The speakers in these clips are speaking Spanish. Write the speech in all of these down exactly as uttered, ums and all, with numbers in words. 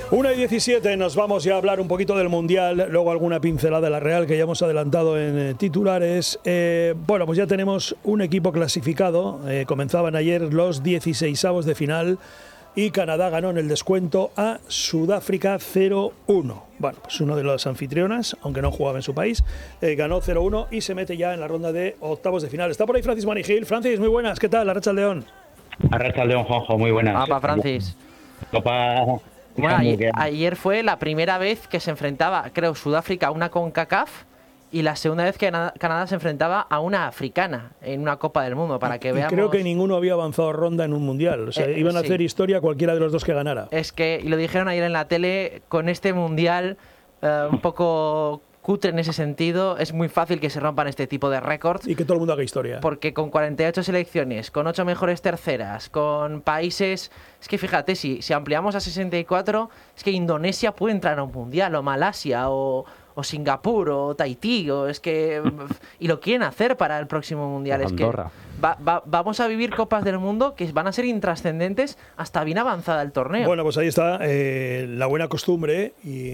una y diecisiete, nos vamos ya a hablar un poquito del Mundial, luego alguna pincelada de la Real que ya hemos adelantado en eh, titulares. Eh, bueno, pues ya tenemos un equipo clasificado, eh, comenzaban ayer los dieciseisavos de final y Canadá ganó en el descuento a Sudáfrica cero uno. Bueno, pues uno de las anfitrionas, aunque no jugaba en su país, eh, ganó cero uno y se mete ya en la ronda de octavos de final. Está por ahí Francis Manigil. Francis, muy buenas, ¿qué tal? Arratsaldeon. Arratsaldeon, Juanjo, muy buenas. Apa, Francis. Copa... Bueno, ayer, ayer fue la primera vez que se enfrentaba, creo, Sudáfrica a una CONCACAF y la segunda vez que Canadá se enfrentaba a una africana en una Copa del Mundo, para que y, veamos... Y creo que ninguno había avanzado ronda en un Mundial, o sea, eh, iban a sí. hacer historia cualquiera de los dos que ganara. Es que, y lo dijeron ayer en la tele, con este Mundial eh, un poco cutre en ese sentido, es muy fácil que se rompan este tipo de récords. Y que todo el mundo haga historia. Porque con cuarenta y ocho selecciones, con ocho mejores terceras, con países... Es que fíjate, si, si ampliamos a sesenta y cuatro, es que Indonesia puede entrar a un Mundial, o Malasia, o... o Singapur o Tahití, o es que y lo quieren hacer para el próximo Mundial. Es que va, va, vamos a vivir Copas del Mundo que van a ser intrascendentes hasta bien avanzada el torneo. Bueno, pues ahí está eh, la buena costumbre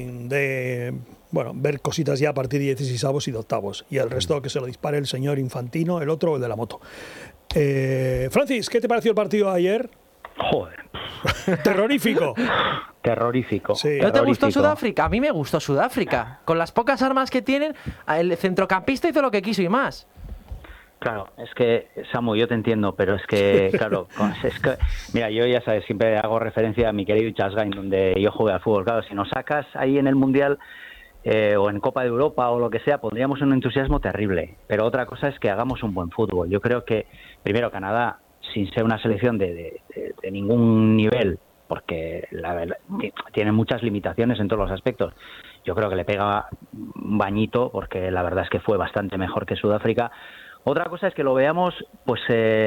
de bueno, ver cositas ya a partir de dieciseisavos y de octavos, y el resto que se lo dispare el señor Infantino, el otro, el de la moto. eh, Francis, ¿qué te pareció el partido ayer? Joder. Terrorífico. Terrorífico. Sí. ¿No te gustó Sudáfrica? A mí me gustó Sudáfrica. Con las pocas armas que tienen, el centrocampista hizo lo que quiso y más. Claro, es que, Samu, yo te entiendo, pero es que, claro, es que, mira, yo ya sabes, siempre hago referencia a mi querido Chasgain, donde yo jugué al fútbol. Claro, si nos sacas ahí en el Mundial eh, o en Copa de Europa o lo que sea, pondríamos un entusiasmo terrible. Pero otra cosa es que hagamos un buen fútbol. Yo creo que, primero, Canadá, sin ser una selección de, de, de, de ningún nivel, porque la verdad, tiene muchas limitaciones en todos los aspectos. Yo creo que le pega un bañito, porque la verdad es que fue bastante mejor que Sudáfrica. Otra cosa es que lo veamos pues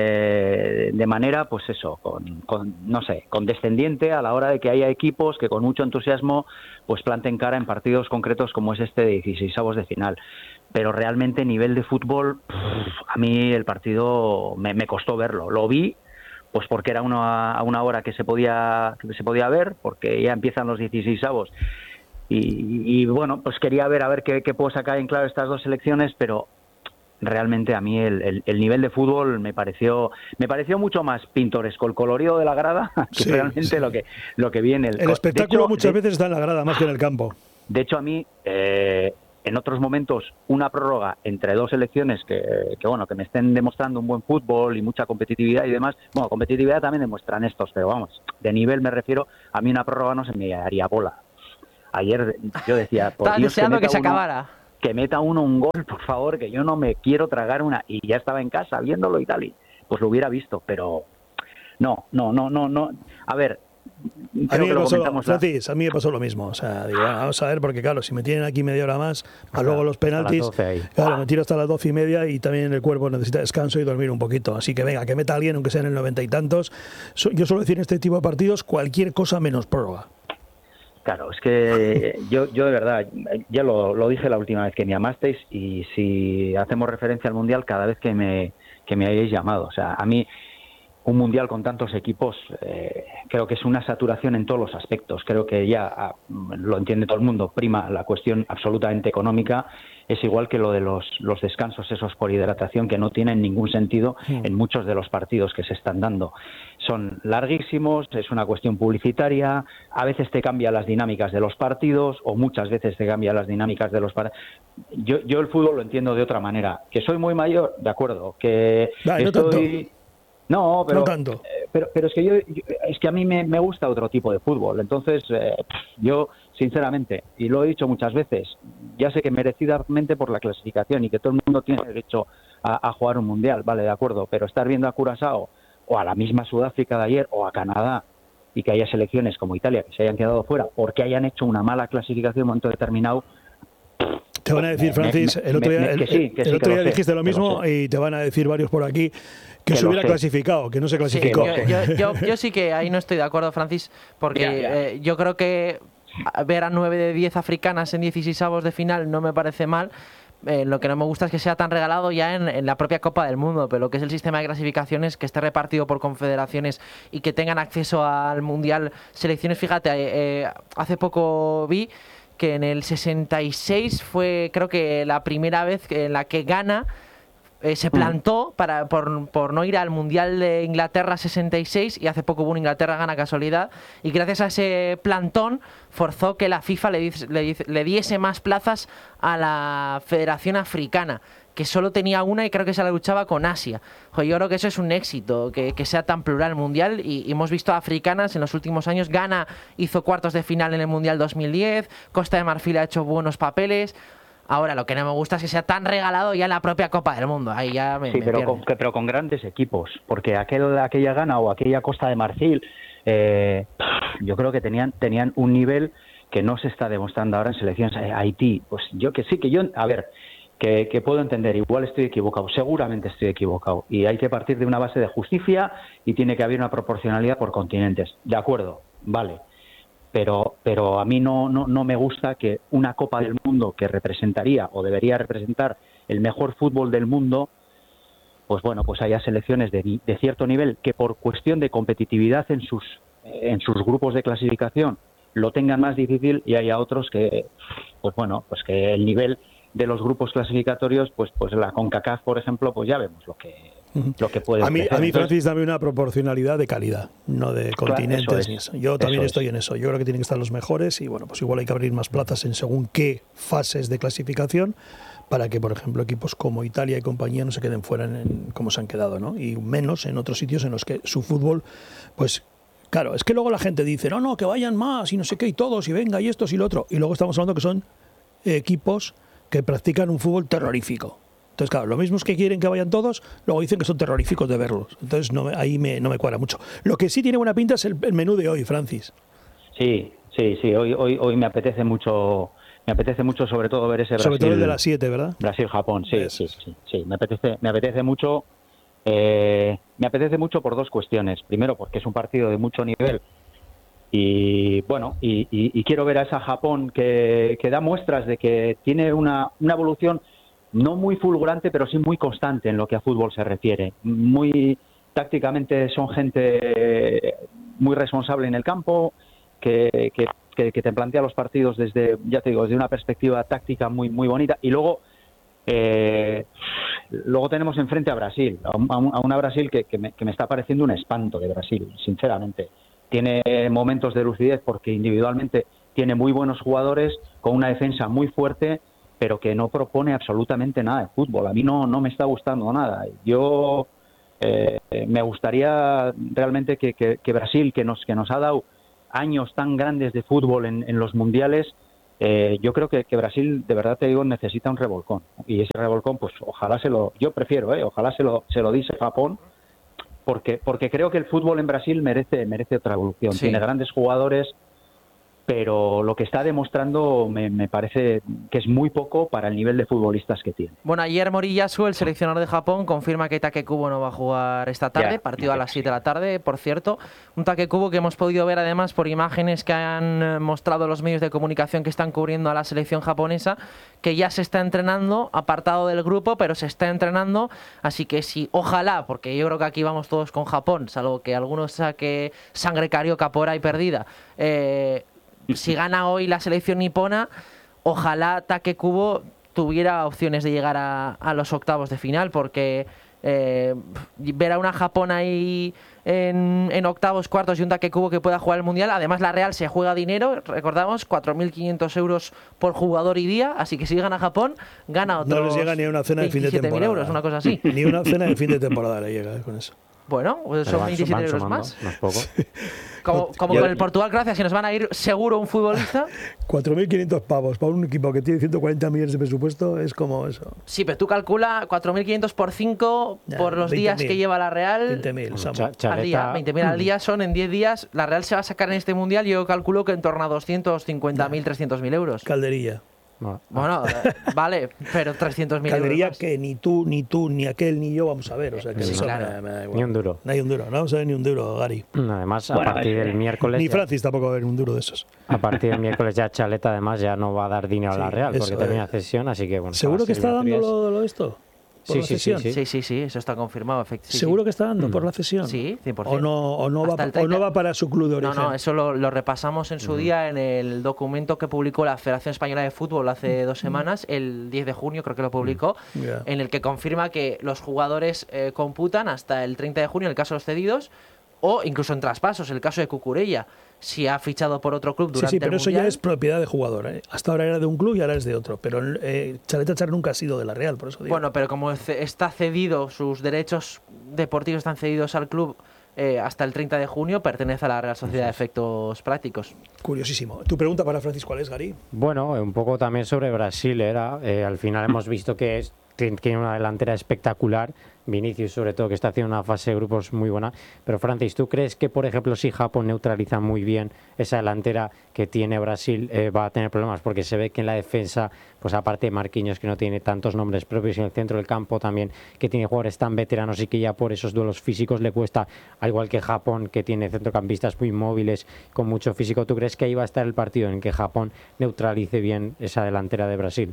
eh, de manera, pues eso, con, con no sé, condescendiente a la hora de que haya equipos que con mucho entusiasmo pues planten cara en partidos concretos como es este de dieciseisavos de final. Pero realmente nivel de fútbol, a mí el partido me, me costó verlo. Lo vi pues porque era una, a una hora que se podía que se podía ver, porque ya empiezan los dieciseisavos. Y, y bueno, pues quería ver a ver qué, qué puedo sacar en claro estas dos selecciones, pero realmente a mí el, el, el nivel de fútbol me pareció me pareció mucho más pintoresco el colorido de la grada que sí, realmente sí. lo que lo que viene. El, el espectáculo hecho, muchas de, veces está en la grada más que en el campo. De hecho, a mí... Eh, en otros momentos una prórroga entre dos selecciones que, que bueno que me estén demostrando un buen fútbol y mucha competitividad y demás, bueno, competitividad también demuestran estos, pero vamos, de nivel me refiero, a mí una prórroga no se me haría bola. Ayer yo decía, por Dios, deseando que, que se uno, acabara. Que meta uno un gol, por favor, que yo no me quiero tragar una, y ya estaba en casa viéndolo y tal, y pues lo hubiera visto, pero no, no, no, no, no, a ver, a mí, me pasó, Francis, a mí me pasó lo mismo. O sea, digo, bueno, vamos a ver, porque claro, si me tienen aquí media hora más, a luego los penaltis, claro, me tiro hasta las doce y media y también el cuerpo necesita descanso y dormir un poquito. Así que venga, que meta alguien, aunque sea en el noventa y tantos. Yo suelo decir en este tipo de partidos cualquier cosa menos prórroga. Claro, es que yo, yo de verdad, ya lo, lo dije la última vez que me llamasteis, y si hacemos referencia al Mundial cada vez que me, que me hayáis llamado. O sea, a mí un Mundial con tantos equipos eh, creo que es una saturación en todos los aspectos. Creo que ya ah, lo entiende todo el mundo, prima la cuestión absolutamente económica. Es igual que lo de los, los descansos esos por hidratación, que no tienen ningún sentido sí. en muchos de los partidos que se están dando. Son larguísimos, es una cuestión publicitaria, a veces te cambia las dinámicas de los partidos, o muchas veces te cambia las dinámicas de los partidos. Yo, yo el fútbol lo entiendo de otra manera. Que soy muy mayor, de acuerdo, que Ay, estoy... No tanto. No, pero, no tanto. Eh, pero pero es que yo, yo es que a mí me, me gusta otro tipo de fútbol. Entonces, eh, yo sinceramente, y lo he dicho muchas veces, ya sé que merecidamente por la clasificación y que todo el mundo tiene derecho a, a jugar un mundial, vale, de acuerdo, pero estar viendo a Curazao o a la misma Sudáfrica de ayer o a Canadá y que haya selecciones como Italia que se hayan quedado fuera porque hayan hecho una mala clasificación en un momento determinado. Te van a decir, Francis, me, me, el otro día, me, el, sí, el otro día lo dijiste sé, lo mismo lo y te van a decir varios por aquí que, que se hubiera sé. clasificado, que no se clasificó. Sí, yo, yo, yo, yo sí que ahí no estoy de acuerdo, Francis, porque ya, ya. Eh, yo creo que ver a nueve de diez africanas en dieciseisavos de final no me parece mal, Eh, lo que no me gusta es que sea tan regalado ya en, en la propia Copa del Mundo, pero lo que es el sistema de clasificaciones, que esté repartido por confederaciones y que tengan acceso al Mundial selecciones. Fíjate, eh, eh, hace poco vi que en el sesenta y seis fue, creo que la primera vez en la que Ghana eh, se plantó para, por, por no ir al Mundial de Inglaterra sesenta y seis, y hace poco hubo un Inglaterra-Ghana casualidad, y gracias a ese plantón forzó que la FIFA le, le, le diese más plazas a la Federación Africana, que solo tenía una y creo que se la luchaba con Asia. Joder, yo creo que eso es un éxito, que, que sea tan plural el Mundial, y, y hemos visto africanas en los últimos años. Ghana hizo cuartos de final en el Mundial dos mil diez, Costa de Marfil ha hecho buenos papeles. Ahora, lo que no me gusta es que sea tan regalado ya en la propia Copa del Mundo. Ahí ya me, sí, me pero, con, pero con grandes equipos, porque aquel, aquella Ghana o aquella Costa de Marfil, eh, yo creo que tenían, tenían un nivel que no se está demostrando ahora en selecciones. Haití, pues yo que sí, que yo, a ver, que, que puedo entender, igual estoy equivocado, seguramente estoy equivocado, y hay que partir de una base de justicia y tiene que haber una proporcionalidad por continentes. De acuerdo, vale. Pero, pero a mí no, no, no me gusta que una Copa del Mundo que representaría o debería representar el mejor fútbol del mundo, pues bueno, pues haya selecciones de, de cierto nivel que por cuestión de competitividad en sus, en sus grupos de clasificación lo tengan más difícil, y haya otros que, pues bueno, pues que el nivel de los grupos clasificatorios, pues, pues la CONCACAF, por ejemplo, pues ya vemos lo que lo que puede a mí, ofrecer. a mí Entonces, Francis, dame una proporcionalidad de calidad, no de continentes. Claro, eso ni es. eso. Yo también Eso estoy es. en eso. Yo creo que tienen que estar los mejores, y bueno, pues igual hay que abrir más plazas en según qué fases de clasificación, para que, por ejemplo, equipos como Italia y compañía no se queden fuera en, en como se han quedado, ¿no? Y menos en otros sitios en los que su fútbol, pues claro, es que luego la gente dice, no, no, que vayan más y no sé qué, y todos, y venga, y estos y lo otro. Y luego estamos hablando que son eh, equipos que practican un fútbol terrorífico. Entonces, claro, lo mismo es que quieren que vayan todos, luego dicen que son terroríficos de verlos. Entonces, no, ahí me, no me cuadra mucho. Lo que sí tiene buena pinta es el, el menú de hoy, Francis. Sí, sí, sí. Hoy, hoy, hoy me apetece mucho, me apetece mucho, sobre todo ver ese Brasil. Sobre todo el de las siete, ¿verdad? Brasil-Japón, sí, Es. sí, sí, sí. Me apetece, me apetece mucho. Eh, me apetece mucho por dos cuestiones. Primero, porque es un partido de mucho nivel. Y bueno, y, y, y quiero ver a esa Japón que, que da muestras de que tiene una, una evolución no muy fulgurante, pero sí muy constante en lo que a fútbol se refiere. Muy tácticamente son gente muy responsable en el campo, que, que, que, que te plantea los partidos desde, ya te digo, desde una perspectiva táctica muy, muy bonita. Y luego, eh, luego tenemos enfrente a Brasil, a, un, a una Brasil que, que, me, que me está pareciendo un espanto de Brasil, sinceramente. Tiene momentos de lucidez porque individualmente tiene muy buenos jugadores, con una defensa muy fuerte, pero que no propone absolutamente nada de fútbol. A mí no, no me está gustando nada. Yo eh, me gustaría realmente que, que, que Brasil, que nos, que nos ha dado años tan grandes de fútbol en, en los mundiales, eh, yo creo que, que Brasil, de verdad te digo, necesita un revolcón. Y ese revolcón, pues ojalá se lo, yo prefiero, eh, ojalá se lo, se lo dice Japón, porque, porque creo que el fútbol en Brasil merece, merece otra evolución. Sí. Tiene grandes jugadores, pero lo que está demostrando me, me parece que es muy poco para el nivel de futbolistas que tiene. Bueno, ayer Moriyasu, el seleccionador de Japón, confirma que Takekubo no va a jugar esta tarde, Ya, partido a ya, las siete de la tarde, por cierto. Un Takekubo que hemos podido ver además por imágenes que han mostrado los medios de comunicación que están cubriendo a la selección japonesa, que ya se está entrenando, apartado del grupo, pero se está entrenando, así que sí, ojalá, porque yo creo que aquí vamos todos con Japón, salvo que algunos saque sangre carioca por ahí perdida, eh... si gana hoy la selección nipona, ojalá Takekubo tuviera opciones de llegar a, a los octavos de final, porque eh, ver a una Japón ahí en, en octavos, cuartos y un Takekubo que pueda jugar el Mundial. Además, la Real se juega dinero, recordamos, cuatro mil quinientos euros por jugador y día, así que si gana Japón, gana otros no les llega ni a una cena de fin de veintisiete mil temporada. euros, una cosa así. Ni una cena de fin de temporada le llega, eh, con eso. Bueno, pues son veintisiete euros más. No es poco. Como, como con el Portugal-Croacia, si nos van a ir seguro un futbolista. cuatro mil quinientos pavos para un equipo que tiene ciento cuarenta millones de presupuesto es como eso. Sí, pero tú calcula cuatro mil quinientos por cinco Ya, por los días que lleva la Real. veinte mil, Cha- Al día, Chaleta- veinte mil al día son en diez días. La Real se va a sacar en este mundial, yo calculo que en torno a doscientos cincuenta mil, trescientos mil euros. Calderilla. No. Bueno, eh, vale, pero trescientos mil euros Caldería más. que ni tú, ni tú, ni aquel, ni yo vamos a ver. O sea, que Sí, eso claro. me- me da igual. Ni un duro. No hay un duro, no vamos a ver ni un duro, Gary. Además, a Bueno, partir es- del miércoles... Ni ya- Francis tampoco va a ver un duro de esos. A partir del miércoles ya Chaleta además ya no va a dar dinero a la Sí, Real porque eso, termina eh. cesión, así que bueno. ¿Seguro para que las está dando eliminatorias- lo, lo esto? ¿Por Sí, la sí, sí, cesión? sí. Sí, sí, sí, eso está confirmado. efect- sí, ¿Seguro sí. que está dando por la cesión? Sí, cien por ¿O ciento. no, o no, va, Hasta el o treinta no va para su club de No, origen? no, eso lo, lo repasamos en su día en el documento que publicó la Federación Española de Fútbol hace dos semanas, el diez de junio creo que lo publicó, Ya. en el que confirma que los jugadores eh, computan hasta el treinta de junio en el caso de los cedidos o incluso en traspasos, el caso de Cucurella, si ha fichado por otro club Sí, durante sí, pero el eso Mundial. ya es propiedad de jugador. ¿eh? Hasta ahora era de un club y ahora es de otro. Pero eh, Chaleta Char nunca ha sido de la Real, por eso digo. Bueno, pero como ce- está cedido, sus derechos deportivos están cedidos al club eh, hasta el treinta de junio, pertenece a la Real Sociedad de Efectos Prácticos. Curiosísimo. ¿Tu pregunta para Francis cuál es, Gary? Bueno, un poco también sobre Brasil era. eh, al final hemos visto que es, tiene una delantera espectacular. Vinicius, sobre todo, que está haciendo una fase de grupos muy buena. Pero, Francis, ¿tú crees que, por ejemplo, si Japón neutraliza muy bien esa delantera que tiene Brasil, eh, va a tener problemas? Porque se ve que en la defensa, pues aparte de Marquinhos, que no tiene tantos nombres propios, y en el centro del campo también, que tiene jugadores tan veteranos y que ya por esos duelos físicos le cuesta, al igual que Japón, que tiene centrocampistas muy móviles, con mucho físico. ¿Tú crees que ahí va a estar el partido en que Japón neutralice bien esa delantera de Brasil?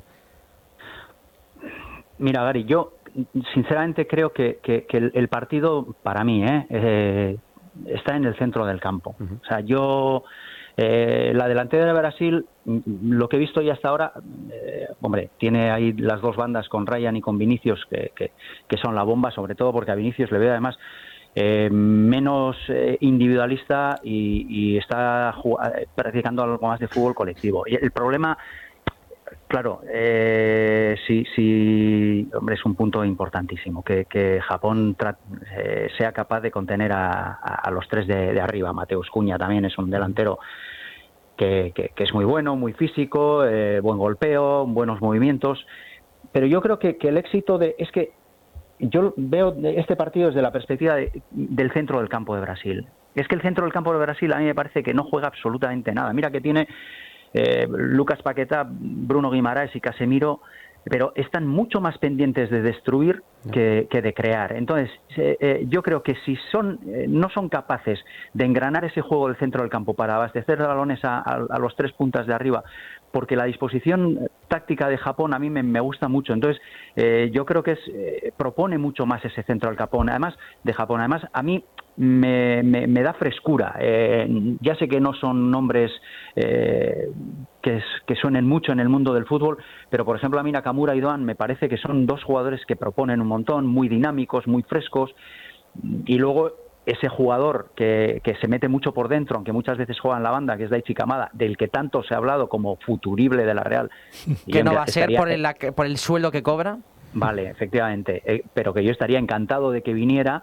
Mira, Gary, yo sinceramente creo que, que, que el, el partido, para mí, ¿eh? Eh, está en el centro del campo. Uh-huh. O sea, yo, eh, la delantera de Brasil, lo que he visto ya hasta ahora, eh, hombre, tiene ahí las dos bandas con Ryan y con Vinicius, que, que, que son la bomba, sobre todo porque a Vinicius le veo además eh, menos eh, individualista y, y está jug- practicando algo más de fútbol colectivo. Y el problema... Claro, eh, sí, sí, hombre, es un punto importantísimo que, que Japón tra- eh, sea capaz de contener a, a, a los tres de, de arriba. Mateus Cunha también es un delantero que, que, que es muy bueno, muy físico, eh, buen golpeo, buenos movimientos. Pero yo creo que, que el éxito de es que yo veo este partido desde la perspectiva de, del centro del campo de Brasil. Es que el centro del campo de Brasil a mí me parece que no juega absolutamente nada. Mira que tiene Eh, Lucas Paquetá, Bruno Guimaraes y Casemiro, pero están mucho más pendientes de destruir que, que de crear. Entonces, eh, eh, yo creo que si son eh, no son capaces de engranar ese juego del centro del campo para abastecer de balones a, a, a los tres puntas de arriba, porque la disposición táctica de Japón a mí me, me gusta mucho. Entonces, eh, yo creo que es, eh, propone mucho más ese centro del Japón, además de Japón. Además, a mí me, me, me da frescura. Eh, ya sé que no son nombres eh, que, es, que suenen mucho en el mundo del fútbol, pero por ejemplo a mí Nakamura y Doan me parece que son dos jugadores que proponen un montón, muy dinámicos, muy frescos, y luego ese jugador que, que se mete mucho por dentro, aunque muchas veces juega en la banda, que es Daichi Kamada, del que tanto se ha hablado como futurible de la Real. Que no va a estaría, ser por el, la- por el sueldo que cobra. Vale, efectivamente, eh, pero que yo estaría encantado de que viniera.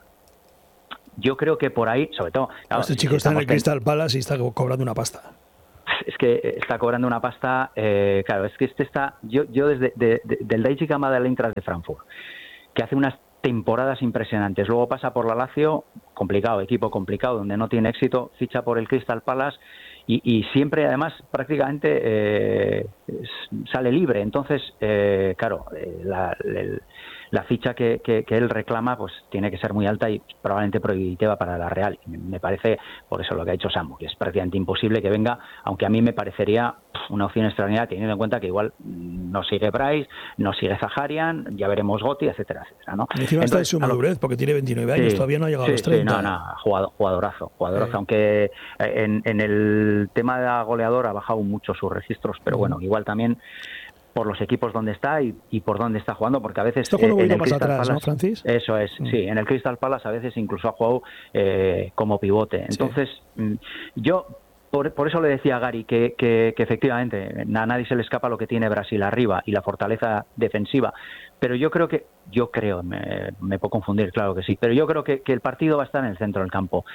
Yo creo que por ahí, sobre todo... Claro, Este chico está en el estamos Crystal Palace y está cobrando una pasta. Es que está cobrando una pasta, eh, claro, es que este está, yo, yo desde de, de, del Daichi Kamada del Eintracht de Frankfurt, que hace unas temporadas impresionantes, luego pasa por la Lazio, complicado, equipo complicado, donde no tiene éxito, ficha por el Crystal Palace y, y siempre además prácticamente eh, sale libre, entonces, eh, claro, eh, la, el, la ficha que, que, que él reclama pues tiene que ser muy alta y probablemente prohibitiva para la Real. Me parece, por eso lo que ha hecho Samu, que es prácticamente imposible que venga, aunque a mí me parecería una opción extraordinaria teniendo en cuenta que igual no sigue Bryce, no sigue Zaharian, ya veremos Gotti, etcétera, etcétera, ¿no? Y encima está en su a lo- madurez, porque tiene veintinueve años, Sí, todavía no ha llegado sí, a los sí, treinta. no, no, jugado- jugadorazo, jugadorazo, Sí. aunque en, en el tema de la goleadora ha bajado mucho sus registros, pero bueno, igual también por los equipos donde está y, y por dónde está jugando, porque a veces Está jugando un eh, en poquito el más Crystal atrás, ¿no, Palace- Francis? Eso es, Mm. sí, en el Crystal Palace a veces incluso ha jugado eh, como pivote. Entonces, mm, yo por, por eso le decía a Gary que, que, que efectivamente a nadie se le escapa lo que tiene Brasil arriba y la fortaleza defensiva, pero yo creo que, yo creo, me, me puedo confundir, claro que sí, pero yo creo que, que el partido va a estar en el centro del campo.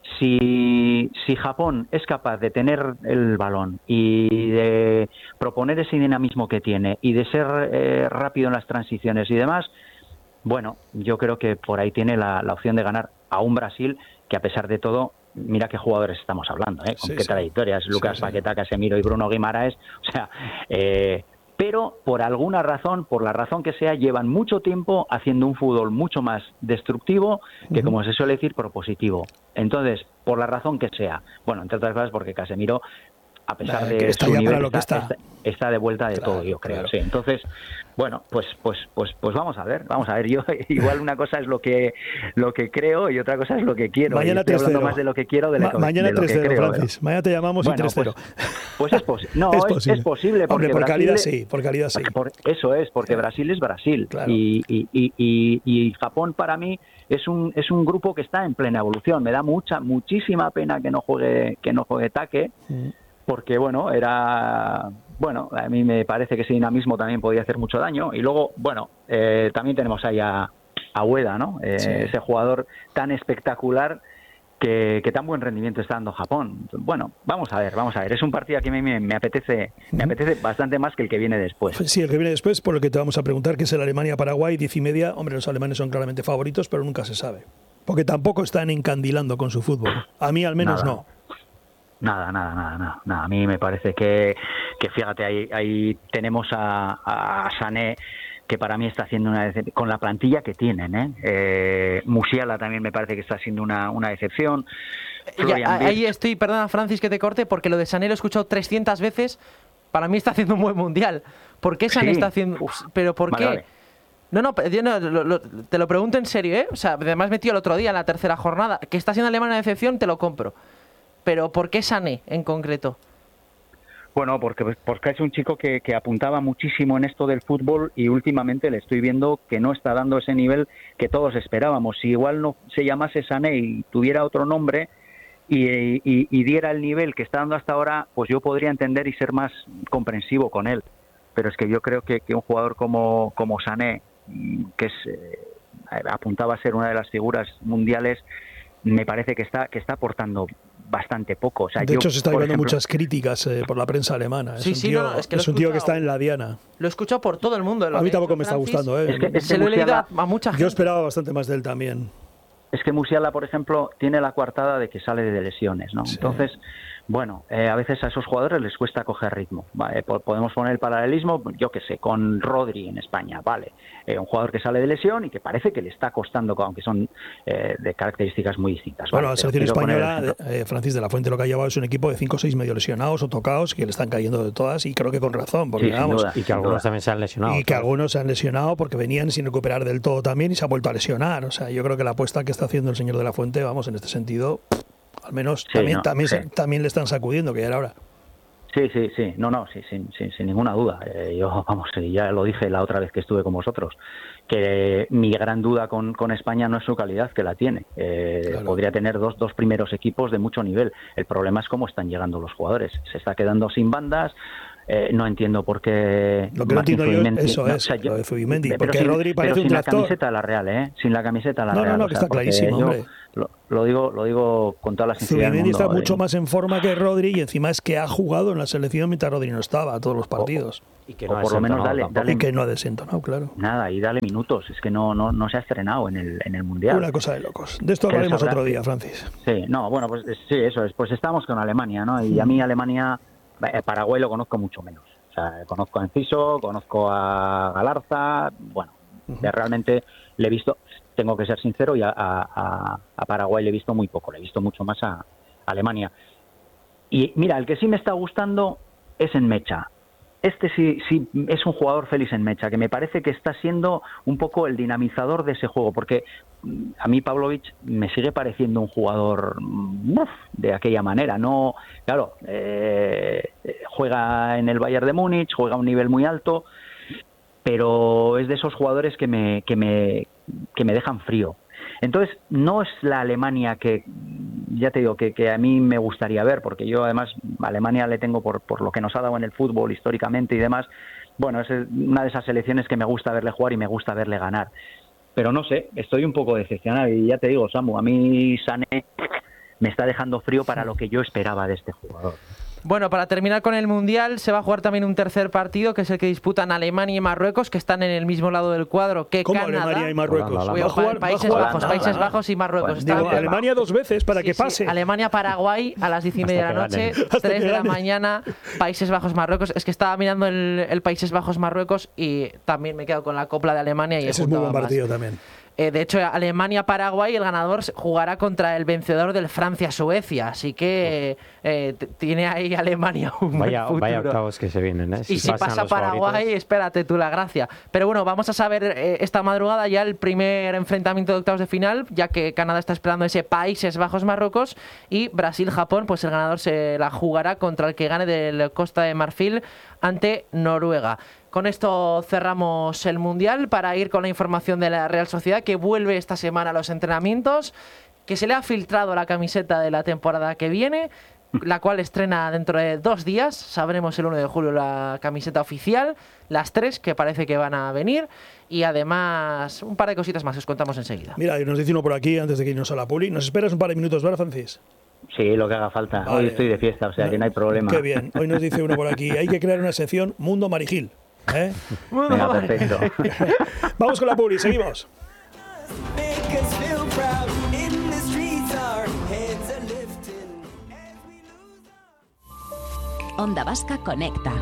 Si, si Japón es capaz de tener el balón y de proponer ese dinamismo que tiene y de ser eh, rápido en las transiciones y demás, bueno, yo creo que por ahí tiene la, la opción de ganar a un Brasil que a pesar de todo, mira qué jugadores estamos hablando, ¿eh? Con Sí, qué sí. trayectorias, Lucas Sí, sí. Paquetá, Casemiro y Bruno Guimaraes, o sea, eh, pero por alguna razón, por la razón que sea, llevan mucho tiempo haciendo un fútbol mucho más destructivo que, uh-huh. como se suele decir, propositivo. Entonces, por la razón que sea, bueno, entre otras cosas porque Casemiro, a pesar de está su ya nivel, para lo que está, está. está, está de vuelta de claro, todo, yo creo. Claro. Sí. Entonces, bueno, pues, pues, pues, pues vamos a ver, vamos a ver. Yo igual una cosa es lo que, lo que creo y otra cosa es lo que quiero. Mañana y estoy hablando tres cero. más de lo que quiero de, Ma- lo, mañana de lo que tres cero, creo. Francis. Pero... Mañana te llamamos bueno, y tres cero. Pues, pues es posible. No, es, es, posible. es posible. Porque Hombre, por Brasil, calidad sí, por calidad sí. Por, eso es, porque claro. Brasil es Brasil. Claro. Y, y, y, y, y Japón para mí es un es un grupo que está en plena evolución. Me da mucha, muchísima pena que no juegue, que no juegue Take. Mm. Porque, bueno, era... Bueno, a mí me parece que ese dinamismo también podía hacer mucho daño. Y luego, bueno, eh, también tenemos ahí a, a Ueda, ¿no? Eh, sí. Ese jugador tan espectacular que, que tan buen rendimiento está dando Japón. Bueno, vamos a ver, vamos a ver. Es un partido que a mí me, me apetece me apetece bastante más que el que viene después. Sí, el que viene después, por lo que te vamos a preguntar, que es el Alemania-Paraguay, diez y media. Hombre, los alemanes son claramente favoritos, pero nunca se sabe. Porque tampoco están encandilando con su fútbol. A mí al menos Nada. no. Nada, nada, nada, nada, nada. A mí me parece que, que fíjate, ahí, ahí tenemos a, a Sané, que para mí está haciendo una decepción, con la plantilla que tienen, ¿eh? eh Musiala también me parece que está siendo una, una decepción. Ya, ahí estoy, perdona Francis que te corte, porque lo de Sané lo he escuchado trescientas veces, para mí está haciendo un buen mundial. ¿Por qué Sané sí. está haciendo...? Uf, ¿Pero por vale, qué? Vale. No, no, yo no lo, lo, te lo pregunto en serio, ¿eh? O sea, además metió el otro día en la tercera jornada, que está siendo Alemania una decepción, te lo compro. Pero ¿por qué Sané en concreto? Bueno, porque, porque es un chico que, que apuntaba muchísimo en esto del fútbol y últimamente le estoy viendo que no está dando ese nivel que todos esperábamos. Si igual no se llamase Sané y tuviera otro nombre y, y, y diera el nivel que está dando hasta ahora, pues yo podría entender y ser más comprensivo con él. Pero es que yo creo que, que un jugador como, como Sané, que es, eh, apuntaba a ser una de las figuras mundiales, me parece que está que está aportando bastante poco. O sea, de yo, hecho, se está llevando ejemplo, muchas críticas eh, por la prensa alemana. Es sí, un sí, tío, no, no, es que, es un tío que está en la diana. Lo he escuchado por todo el mundo. A mí tampoco me está gustando. Eh. Es que, es se que lo he leído Musiala, a mucha gente. Yo esperaba bastante más de él también. Es que Musiala, por ejemplo, tiene la coartada de que sale de lesiones, ¿no? Sí. Entonces, bueno, eh, a veces a esos jugadores les cuesta coger ritmo. ¿Vale? Podemos poner el paralelismo, yo qué sé, con Rodri en España, ¿vale? Eh, un jugador que sale de lesión y que parece que le está costando, aunque son eh, de características muy distintas. Bueno, ¿vale? la selección española, eh, Francis de la Fuente, lo que ha llevado es un equipo de cinco o seis medio lesionados o tocados que le están cayendo de todas, y creo que con razón, porque sí, vamos, duda, y que algunos duda. también se han lesionado. Y que algunos se han lesionado porque venían sin recuperar del todo también y se ha vuelto a lesionar. O sea, yo creo que la apuesta que está haciendo el señor de la Fuente, vamos, en este sentido, al menos sí, también, no, también, sí. también le están sacudiendo, que ya era hora. Sí, sí, sí, no, no, sí, sin, sin, sin ninguna duda. Eh, yo, vamos, ya lo dije la otra vez que estuve con vosotros, que mi gran duda con, con España no es su calidad, que la tiene. Eh, claro. Podría tener dos, dos primeros equipos de mucho nivel. El problema es cómo están llegando los jugadores. Se está quedando sin bandas. Eh, no entiendo por qué. Lo que no entiendo yo, eso no, es, o sea, yo, lo de Zubimendi, pero porque sin, Rodri parece pero un tractor. Sin la camiseta a la Real, ¿eh? Sin la camiseta a la no, Real. No, no, o que sea, está clarísimo, yo, hombre. Lo, lo, digo, lo digo con toda la sinceridad Zubimendi del mundo, está mucho eh. más en forma que Rodri y encima es que ha jugado en la selección mientras Rodri no estaba, a todos los partidos. O, y que no o por lo menos dale, dale. Y que no ha desentonado, claro. Nada, y dale minutos. Es que no, no, no se ha estrenado en el, en el Mundial. Una cosa de locos. De esto hablaremos otro día, Francis. Sí, no, bueno, pues sí, eso es. Pues estamos con Alemania, ¿no? Y a mí Alemania, Paraguay lo conozco mucho menos. O sea, conozco a Enciso, conozco a Galarza, bueno, uh-huh. realmente le he visto, tengo que ser sincero, y a, a, a Paraguay le he visto muy poco, le he visto mucho más a, a Alemania. Y mira, el que sí me está gustando es Enmecha. Este sí, sí es un jugador feliz en Mecha, que me parece que está siendo un poco el dinamizador de ese juego, porque a mí Pavlovic me sigue pareciendo un jugador uf, de aquella manera. No, claro, eh, juega en el Bayern de Múnich, juega a un nivel muy alto, pero es de esos jugadores que me, que me, que me dejan frío. Entonces, no es la Alemania que, ya te digo, que, que a mí me gustaría ver, porque yo además a Alemania le tengo por, por lo que nos ha dado en el fútbol históricamente y demás. Bueno, es una de esas selecciones que me gusta verle jugar y me gusta verle ganar. Pero no sé, estoy un poco decepcionado y ya te digo, Samu, a mí Sané me está dejando frío para lo que yo esperaba de este jugador. Bueno, para terminar con el Mundial, se va a jugar también un tercer partido, que es el que disputan Alemania y Marruecos, que están en el mismo lado del cuadro que ¿Cómo Canadá. Alemania y Marruecos? Holanda, Voy a Va a jugar jugar- Países va a jugar- Bajos, Holanda, Países Holanda. Bajos y Marruecos. Bueno, Digo, Están- Alemania dos veces para Sí, que sí, pase. Alemania-Paraguay a las diez y media de la Hasta que noche, ganen. Hasta tres que de la ganen. mañana, Países Bajos-Marruecos. Es que estaba mirando el, el Países Bajos-Marruecos y también me quedo con la copla de Alemania. Y he Ese es muy juntado buen ambas. partido también. Eh, de hecho, Alemania-Paraguay, el ganador jugará contra el vencedor del Francia-Suecia. Así que eh, t- tiene ahí Alemania un Vaya, buen vaya futuro. octavos que se vienen, ¿eh? Y si pasan pasa los Paraguay, favoritos. espérate tú la gracia. Pero bueno, vamos a saber eh, esta madrugada ya el primer enfrentamiento de octavos de final, ya que Canadá está esperando ese Países Bajos-Marruecos y Brasil-Japón, pues el ganador se la jugará contra el que gane del Costa de Marfil ante Noruega. Con esto cerramos el Mundial para ir con la información de la Real Sociedad, que vuelve esta semana a los entrenamientos, que se le ha filtrado la camiseta de la temporada que viene, la cual estrena dentro de dos días. Sabremos el uno de julio la camiseta oficial, las tres que parece que van a venir, y además un par de cositas más que os contamos enseguida. Mira, y nos dice uno por aquí antes de que irnos a la puli. ¿Nos esperas un par de minutos, ¿verdad, Francis? Sí, lo que haga falta. Vale. Hoy estoy de fiesta, o sea que no hay problema. Qué bien. Hoy nos dice uno por aquí. Hay que crear una sección Mundo Marigil. ¿eh? Venga, perfecto. Vamos con la puli, seguimos. Make us feel proud. In the streets, our heads are lifting as we lose. Onda Vasca Conecta.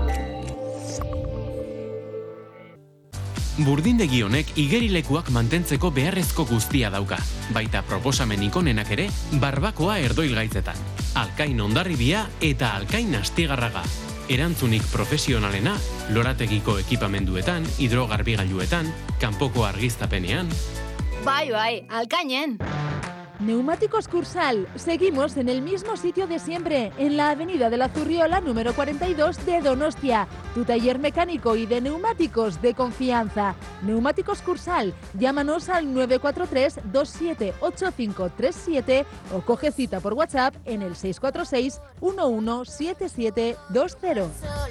Burdindegi honek igerilekuak mantentzeko beharrezko guztia dauka. Baita proposamen ikonenak ere, barbakoa erdoilgaitzetan. Alkain Hondarribia eta Alkain Astigarraga. Erantzunik profesionalena, lorategiko ekipamenduetan, hidrogarbigailuetan, kanpoko argiztapenean. Bai, bai, Alcañen. Neumáticos Cursal. Seguimos en el mismo sitio de siempre, en la avenida de la Zurriola número cuarenta y dos de Donostia. Tu taller mecánico y de neumáticos de confianza. Neumáticos Cursal. Llámanos al nueve cuatro tres, dos siete ocho cinco tres siete o coge cita por WhatsApp en el seis cuatro seis, uno uno siete siete dos cero.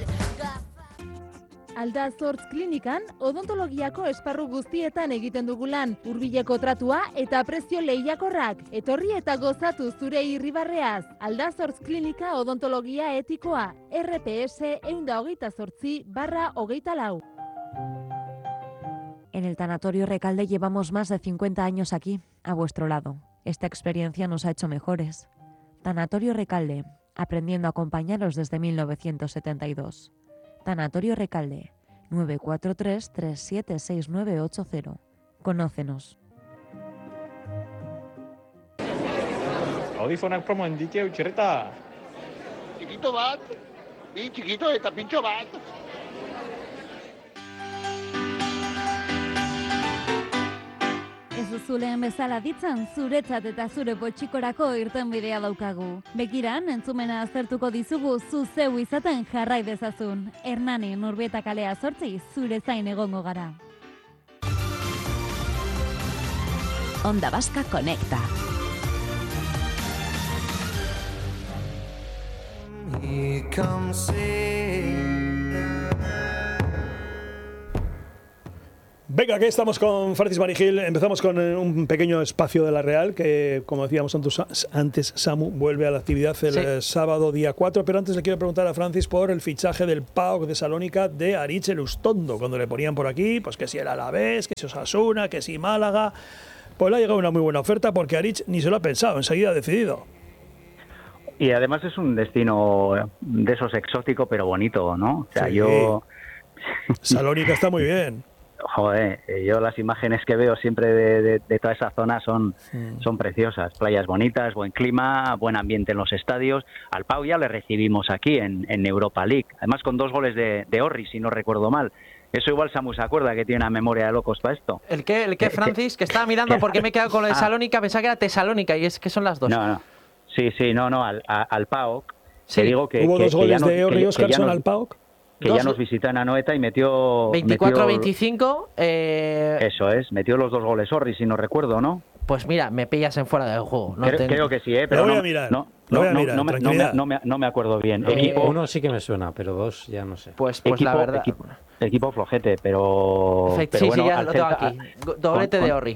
Aldazortz klinikan odontologiako esparru guztietan egiten dugu lan, hurbileko tratua eta prezio lehiakorrak. Etorri eta gozatu zure irribarreaz. Aldazortz klinika odontologia etikoa, R P S ehun hogeita zortzi barra hogeita lau. En el Tanatorio Recalde llevamos más de cincuenta años aquí, a vuestro lado. Esta experiencia nos ha hecho mejores. Tanatorio Recalde, aprendiendo a acompañaros desde mil novecientos setenta y dos. Tanatorio Recalde, nueve cuatro tres, tres siete seis nueve ocho cero. Conócenos. Audifonak promo endike utxerreta. Txikito bat, bi txikito eta pintxo bat. Ez duzuleen bezala ditzan, zuretzat eta zure potxikorako irtenbidea daukagu. Begiran, entzumena aztertuko dizugu zu zeu izaten jarrai dezazun. Hernani, Nurbieta kalea zortzi, zure zain egongo gara. Onda Vasca Conecta. Here comes Venga, que estamos con Francis Marigil. Empezamos con eh, un pequeño espacio de la Real, que, como decíamos antes, antes Samu vuelve a la actividad el Sí. eh, sábado día cuatro. Pero antes le quiero preguntar a Francis por el fichaje del P A O K de Salónica de Aritz Elustondo. Cuando le ponían por aquí, pues que si el Alavés, que si Osasuna, que si Málaga. Pues le ha llegado una muy buena oferta porque Aritz ni se lo ha pensado, enseguida ha decidido. Y además es un destino de esos exótico pero bonito, ¿no? O sea, Sí. yo... Salónica está muy bien. Joder, eh, yo las imágenes que veo siempre de, de, de toda esa zona son, Mm. son preciosas. Playas bonitas, buen clima, buen ambiente en los estadios. Al Pau ya le recibimos aquí en, en Europa League. Además con dos goles de, de Orri, si no recuerdo mal. Eso igual Samu se acuerda, que tiene una memoria de locos para esto. ¿El qué, el qué, Francis? Que estaba mirando porque me he quedado con lo de Ah. Salónica, pensaba que era Tesalónica y es que son las dos. No, no. Sí, sí, no, no, al, a- al P A O K. Sí. Te digo que, Hubo que- dos que goles ya nos- de que- Orri que ya Oscarson nos- al P A O K. que Dos- ya nos visitó en Anoeta y metió... veinticuatro a metió- veinticinco. Eh, Eso es, metió los dos goles Orri, si no recuerdo, ¿no? pues mira, me pillas en fuera del juego. No creo, tengo- creo que sí, ¿eh? Pero Lo voy no, a mirar, No, lo voy no, a no, mirar, no me, no, me, tranquilidad. no, me, no me acuerdo bien. Eh, Equipo, Uno sí que me suena, pero dos ya no sé. Pues, pues equipo, la verdad. equipo, equipo flojete, pero, Efect- pero sí, bueno, sí, ya al lo ser tengo ta- aquí. Go- Doblete con- de con- Orri.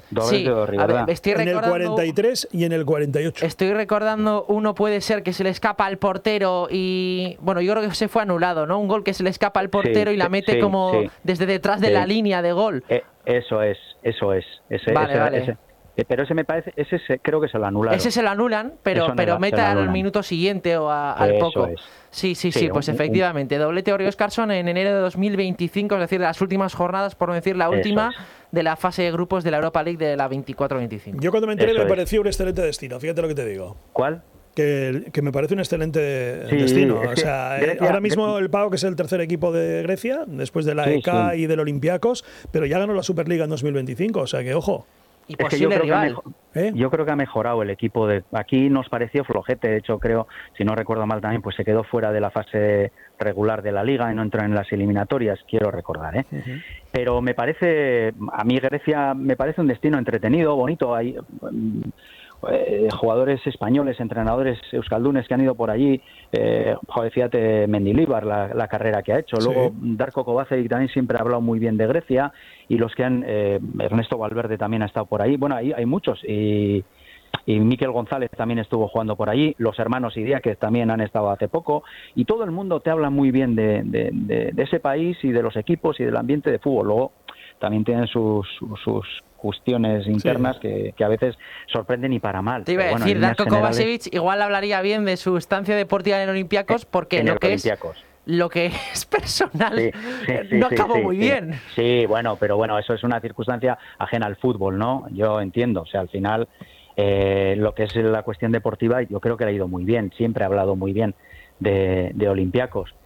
Doblete Sí, de Orri, a ver, ¿verdad? estoy En el recordando, cuarenta y tres y en el cuarenta y ocho. estoy recordando uno puede ser que se le escapa al portero y bueno, yo creo que se fue anulado, ¿no? Un gol que se le escapa al portero Sí, y la mete sí, como sí. desde detrás de Sí. la línea de gol. Eh, eso es, eso es. Ese, Vale, ese- vale. ese- eh, pero ese me parece, ese se- creo que se lo anularon. Ese se lo anulan, pero, Eso no pero la- mete se lo al anulan. minuto siguiente o a- al Eso poco. es. Sí, sí, Sí, sí, pues un- un- efectivamente. Doblete Ori Óscarsson en enero de dos mil veinticinco, es decir, las últimas jornadas, por no decir la Eso última, es. de la fase de grupos de la Europa League de la veinticuatro veinticinco. Yo cuando me enteré Eso me es. pareció un excelente destino, fíjate lo que te digo. ¿Cuál? Que, que me parece un excelente Sí, destino. es O que sea, eh, Grecia- ahora mismo el PAOK es el tercer equipo de Grecia, después de la Sí, E K sí. y del Olympiacos, pero ya ganó la Superliga en dos mil veinticinco, o sea que ojo. Y Es que yo posible creo que, ha rival. mejo- ¿Eh? yo creo que ha mejorado el equipo. De aquí nos pareció flojete, de hecho creo, si no recuerdo mal también, pues se quedó fuera de la fase regular de la Liga y no entró en las eliminatorias, quiero recordar, ¿eh? Pero me parece, a mí Grecia me parece un destino entretenido, bonito. Hay mm, eh, jugadores españoles, entrenadores euskaldunes que han ido por allí. Eh, joder, fíjate, Mendilibar, la, la carrera que ha hecho. Luego Sí. Darko Kovacevic también siempre ha hablado muy bien de Grecia. Y los que han, eh, Ernesto Valverde también ha estado por ahí. Bueno, ahí hay muchos. Y, y Miquel González también estuvo jugando por allí. Los hermanos Idiáquez también han estado hace poco. Y todo el mundo te habla muy bien de, de, de, de ese país y de los equipos y del ambiente de fútbol. Luego también tienen sus, sus cuestiones internas que, que a veces sorprenden y para mal. Te iba a Pero bueno, decir, en líneas Darko generales, Kovacevic igual hablaría bien de su estancia deportiva en el Olympiacos porque en lo el que es Olympiacos. lo que es personal Sí, sí, sí, no sí, acabó sí, muy sí. bien. Sí, bueno, pero bueno, eso es una circunstancia ajena al fútbol, ¿no? Yo entiendo, o sea, al final eh, lo que es la cuestión deportiva, yo creo que le ha ido muy bien, siempre ha hablado muy bien de, de Olympiacos.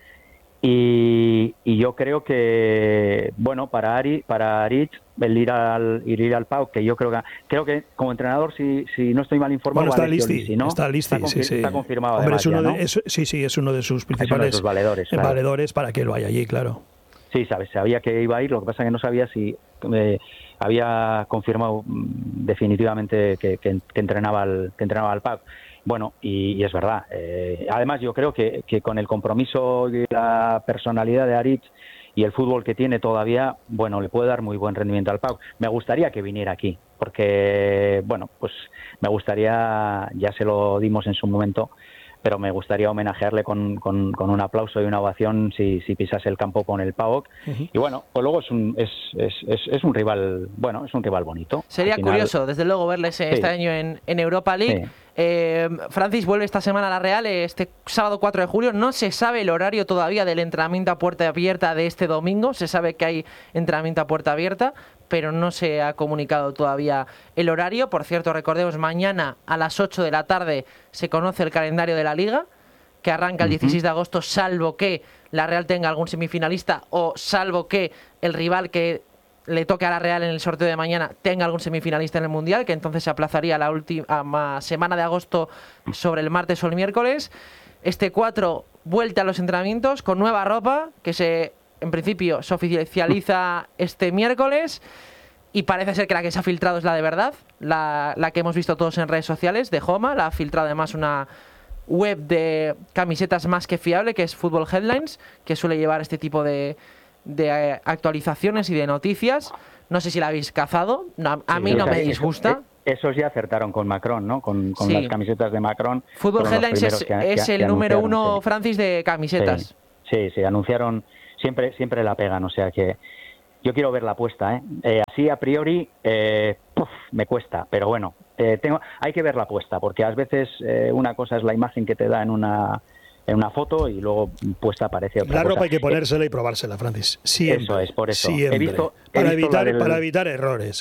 Y, y yo creo que, bueno, para Ari, para Aritz, el ir al ir, ir al PAOK, que yo creo que creo que como entrenador, si, si no estoy mal informado, Bueno, está Alessio Listi, Lisi, ¿no? está Listi, Está, sí, confir- sí. está confirmado Hombre, además es uno ya, de, ¿no? es- sí, sí, es uno de sus Es uno de principales sus valedores, claro. valedores para que él vaya allí, claro. Sí, sabes, sabía que iba a ir, lo que pasa es que no sabía si eh, había confirmado mm, definitivamente que, que, que entrenaba al que entrenaba al PAOK. Bueno, y, y es verdad. Eh, además, yo creo que, que con el compromiso y la personalidad de Aritz y el fútbol que tiene todavía, bueno, le puede dar muy buen rendimiento al PAOK. Me gustaría que viniera aquí, porque, bueno, pues me gustaría, ya se lo dimos en su momento, pero me gustaría homenajearle con, con, con un aplauso y una ovación si, si pisase el campo con el PAOK. Uh-huh. Y bueno, pues luego es un, es, es, es, es un rival, bueno, es un rival bonito. Sería Al final- curioso, desde luego, verles este Sí. año en, en Europa League. Sí. Eh, Francis vuelve esta semana a la Real, eh, este sábado cuatro de julio. No se sabe el horario todavía del entrenamiento a puerta abierta de este domingo. Se sabe que hay entrenamiento a puerta abierta, pero no se ha comunicado todavía el horario. Por cierto, recordemos, mañana a las ocho de la tarde se conoce el calendario de la Liga, que arranca el dieciséis de agosto, salvo que la Real tenga algún semifinalista o salvo que el rival que le toque a la Real en el sorteo de mañana tenga algún semifinalista en el Mundial, que entonces se aplazaría la última semana de agosto sobre el martes o el miércoles. Este cuatro, vuelta a los entrenamientos con nueva ropa, que se en principio se oficializa este miércoles. Y parece ser que la que se ha filtrado es la de verdad, la, la que hemos visto todos en redes sociales, de Homa. La ha filtrado además una web de camisetas más que fiable, que es Football Headlines, que suele llevar este tipo de, de eh, actualizaciones y de noticias. No sé si la habéis cazado, no, a mí Sí, no o sea, me eso- disgusta. eh, Esos ya acertaron con Macron, ¿no? Con, con Sí. las camisetas de Macron. Fútbol fueron los Headlines es, primeros que- es que- el que número anunciaron, uno, sí. Francis, de camisetas. Sí, sí, sí, anunciaron, siempre siempre la pegan, o sea que yo quiero ver la apuesta, ¿eh? Eh, así a priori eh, puf, me cuesta, pero bueno, eh, tengo, hay que ver la apuesta, porque a veces eh, una cosa es la imagen que te da en una en una foto y luego puesta aparece otra La cosa. ropa hay que ponérsela y probársela, Francis. Siempre. Eso es, por eso. He Siempre. visto- he para, visto evitar, la del- para evitar errores.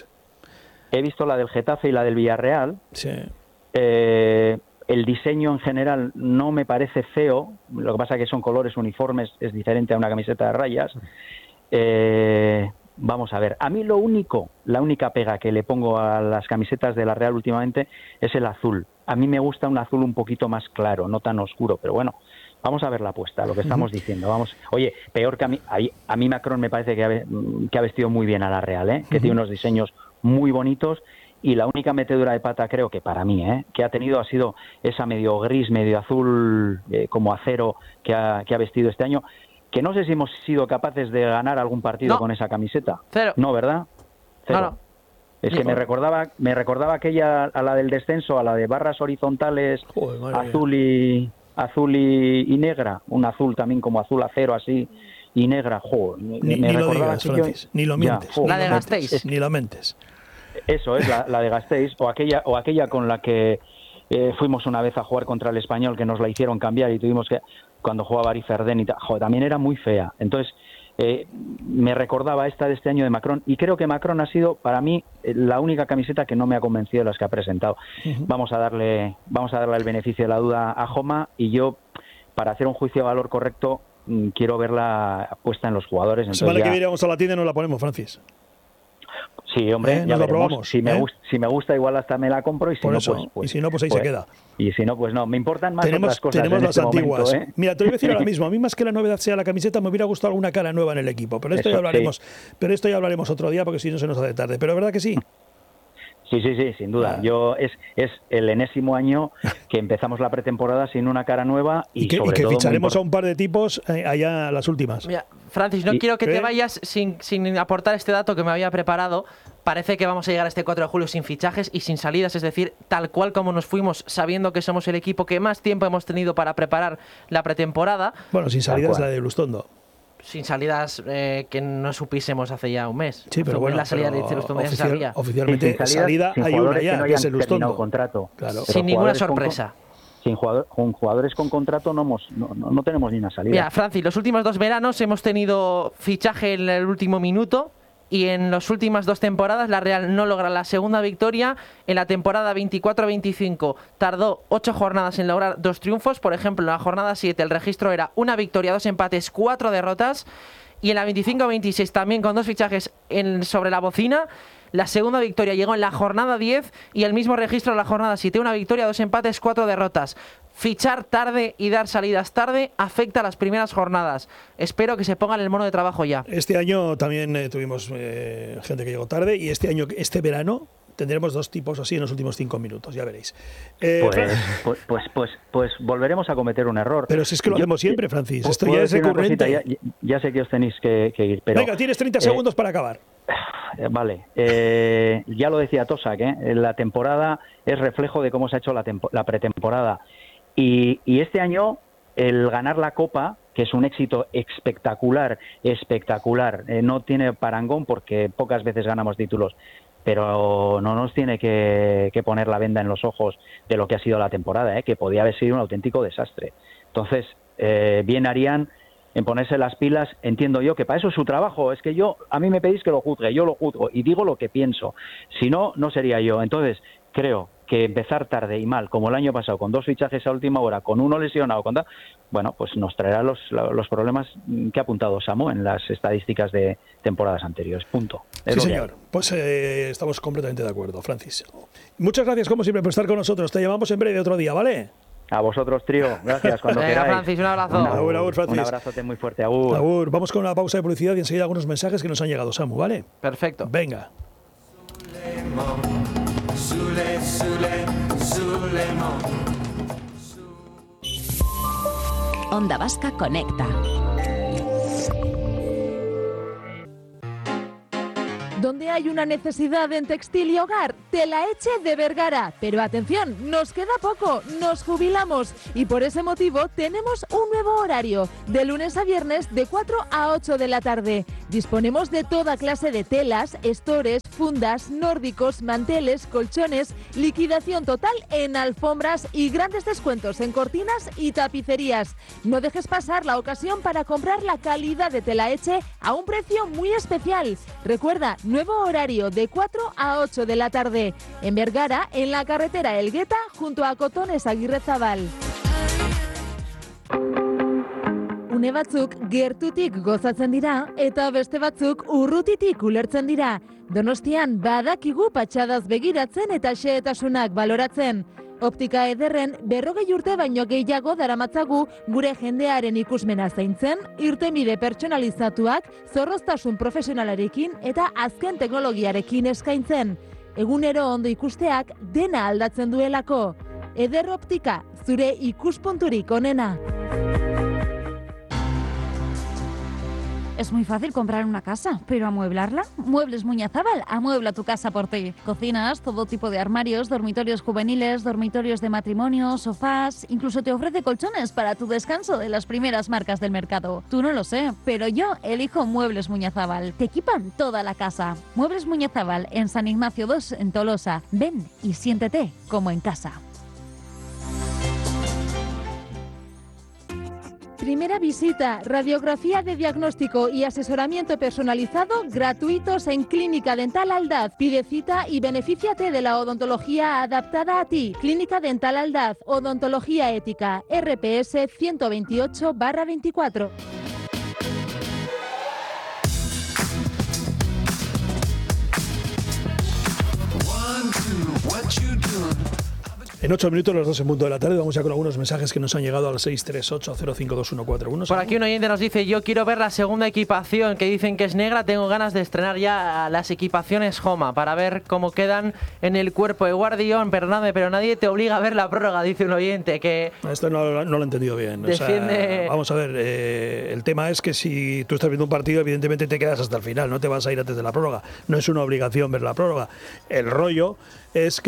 He visto la del Getafe y la del Villarreal. Sí. Eh, el diseño en general no me parece feo, lo que pasa es que son colores uniformes, es diferente a una camiseta de rayas. Eh, vamos a ver, a mí lo único, la única pega que le pongo a las camisetas de la Real últimamente es el azul. A mí me gusta un azul un poquito más claro, no tan oscuro, pero bueno, vamos a ver la apuesta, lo que estamos diciendo. Vamos, oye, peor que a mí, a, a mí Macron me parece que ha, que ha vestido muy bien a la Real, ¿eh? Que tiene unos diseños muy bonitos. Y la única metedura de pata, creo que para mí, ¿eh? que ha tenido ha sido esa medio gris, medio azul, eh, como acero que ha, que ha vestido este año, que no sé si hemos sido capaces de ganar algún partido No. con esa camiseta. Cero. No, ¿verdad? Cero. No, no. Es que me recordaba, me recordaba aquella, a la del descenso, a la de barras horizontales, Joder, azul y azul y, y negra, un azul también como azul acero así y negra. Joder, me, Ni, me ni lo recordaba digas, aquello- Francis, ni lo Ya, mientes. joder. La de ni lo mentes, Gasteiz. Ni lo mentes. Eso es, la, la de Gasteiz, o aquella, o aquella con la que eh, fuimos una vez a jugar contra el Español, que nos la hicieron cambiar y tuvimos que, cuando jugaba Ari Ferden y tal, joder, también era muy fea. Entonces, eh, me recordaba esta de este año de Macron, y creo que Macron ha sido, para mí, eh, la única camiseta que no me ha convencido de las que ha presentado. Ujú. Vamos a darle, vamos a darle el beneficio de la duda a Joma, y yo, para hacer un juicio de valor correcto, mm, quiero verla puesta en los jugadores. La Entonces semana que ya- viene vamos a la tienda y nos la ponemos, Francis. Sí, hombre, Eh, ya nos la veremos. probamos, Si me, ¿eh? gust- si me gusta, igual hasta me la compro, y si Por no, eso, pues, pues- y si no, pues ahí se queda. Y si no, pues no. Me importan más Tenemos, otras cosas tenemos en las este antiguas. momento, ¿eh? Mira, te lo voy a decir ahora mismo. A mí, más que la novedad sea la camiseta, me hubiera gustado alguna cara nueva en el equipo. Pero esto Eso, ya hablaremos. Pero esto ya hablaremos otro día, porque si no se nos hace tarde. Pero es verdad que sí. Sí, sí, sí, sin duda. Ah. Yo es, es el enésimo año que empezamos la pretemporada sin una cara nueva y, Y que, y sobre que todo muy ficharemos a import- un par de tipos eh, allá a las últimas. Mira, Francis, no Y- quiero que ¿Qué? te vayas sin, sin aportar este dato que me había preparado. Parece que vamos a llegar a este cuatro de julio sin fichajes y sin salidas, es decir, tal cual como nos fuimos, sabiendo que somos el equipo que más tiempo hemos tenido para preparar la pretemporada, Bueno, sin salidas cual. la de Lustondo. sin salidas eh, que no supiésemos hace ya un mes. Sí, pero Hace un mes bueno, la salida pero de Lustondo ya se oficial- sabía. oficialmente sin salidas, salida sin hay una jugadores ya, que no que es hayan el terminado Lustondo. contrato. Claro. Pero Sin ninguna jugadores con- sorpresa. Sin jugador- con jugadores con contrato no, hemos, no, no, no tenemos ni una salida. Mira, Francis, los últimos dos veranos hemos tenido fichaje en el último minuto y en las últimas dos temporadas la Real no logra la segunda victoria. En la temporada veinticuatro veinticinco tardó ocho jornadas en lograr dos triunfos. Por ejemplo, en la jornada siete el registro era una victoria, dos empates, cuatro derrotas. Y en la veinticinco veintiséis también con dos fichajes en, sobre la bocina. La segunda victoria llegó en la jornada diez y el mismo registro en la jornada siete. Una victoria, dos empates, cuatro derrotas. Fichar tarde y dar salidas tarde afecta a las primeras jornadas. Espero que se pongan el mono de trabajo ya. Este año también eh, tuvimos eh, gente que llegó tarde y este año, este verano, tendremos dos tipos así en los últimos cinco minutos, ya veréis. Eh, Pues, Fran- pues, pues, pues, pues volveremos a cometer un error. pero si es que lo Yo- hacemos siempre, Francis. ¿Puedo Esto ya es decir una recurrente. cosita? Ya, ya- ya sé que os tenéis que, que ir, pero... Venga, tienes treinta eh, segundos para acabar. Eh, Vale, eh, ya lo decía Tosak, ¿eh? La temporada es reflejo de cómo se ha hecho la, tempo- la pretemporada. Y, y este año, el ganar la Copa, que es un éxito espectacular, espectacular, eh, no tiene parangón porque pocas veces ganamos títulos, pero no nos tiene que, que poner la venda en los ojos de lo que ha sido la temporada, ¿eh? Que podía haber sido un auténtico desastre. Entonces, eh, bien harían en ponerse las pilas, entiendo yo que para eso es su trabajo. Es que yo, a mí me pedís que lo juzgue, yo lo juzgo y digo lo que pienso. Si no, no sería yo. Entonces, creo que empezar tarde y mal, como el año pasado, con dos fichajes a última hora, con uno lesionado, con tal, bueno, pues nos traerá los, los problemas que ha apuntado Samu en las estadísticas de temporadas anteriores. Punto. Es Sí, lo que señor. Pues eh, estamos completamente de acuerdo, Francis. Muchas gracias, como siempre, por estar con nosotros. Te llamamos en breve otro día, ¿vale? A vosotros, trío. Gracias. Cuando Venga, queráis. Francis, un abrazo. Un, Agur, agur, Francis. un abrazote muy fuerte. Agur. Agur, vamos con una pausa de publicidad y enseguida algunos mensajes que nos han llegado, Samu, ¿vale? Perfecto. Venga. Onda Vasca Conecta. Donde hay una necesidad en textil y hogar, Telaeche de Vergara. Pero atención, nos queda poco, nos jubilamos y por ese motivo tenemos un nuevo horario, de lunes a viernes de cuatro a ocho de la tarde. Disponemos de toda clase de telas, estores, fundas, nórdicos, manteles, colchones, liquidación total en alfombras y grandes descuentos en cortinas y tapicerías. No dejes pasar la ocasión para comprar la calidad de Telaeche a un precio muy especial. Recuerda, nuevo horario de cuatro a ocho de la tarde. En Vergara, en la carretera Elgueta, junto a Cotones Aguirrezabal. Une batzuk gertutik gozatzen dira eta beste batzuk urrutitik ulertzen dira. Donostian badakigu patxadaz begiratzen eta xehetasunak baloratzen. Optika ederren berrogei urte baino gehiago daramatzagu gure jendearen ikusmena zaintzen, irtenbide pertsonalizatuak, zorroztasun profesionalarekin eta azken teknologiarekin eskaintzen. Egunero ondo ikusteak dena aldatzen duelako. Eder Optika, zure ikuspunturik onena. Es muy fácil comprar una casa, pero amueblarla. Muebles Muñazábal amuebla tu casa por ti. Cocinas, todo tipo de armarios, dormitorios juveniles, dormitorios de matrimonio, sofás, incluso te ofrece colchones para tu descanso de las primeras marcas del mercado. Tú no lo sé, pero yo elijo Muebles Muñazábal. Te equipan toda la casa. Muebles Muñazábal en San Ignacio dos en Tolosa. Ven y siéntete como en casa. Primera visita, radiografía de diagnóstico y asesoramiento personalizado gratuitos en Clínica Dental Aldaz. Pide cita y benefíciate de la odontología adaptada a ti. Clínica Dental Aldaz, odontología ética, R P S ciento veintiocho barra veinticuatro. En ocho minutos, los dos en punto de la tarde, vamos ya con algunos mensajes que nos han llegado al seis tres ocho cero cinco dos uno cuatro uno. Por aquí un oyente nos dice: yo quiero ver la segunda equipación, que dicen que es negra. Tengo ganas de estrenar ya las equipaciones Homa para ver cómo quedan en el cuerpo de Guardión. Perdóname, pero nadie te obliga a ver la prórroga, dice un oyente. Que Esto no, no lo he entendido bien. Defiende... O sea, vamos a ver, eh, el tema es que si tú estás viendo un partido, evidentemente te quedas hasta el final, no te vas a ir antes de la prórroga. No es una obligación ver la prórroga. El rollo es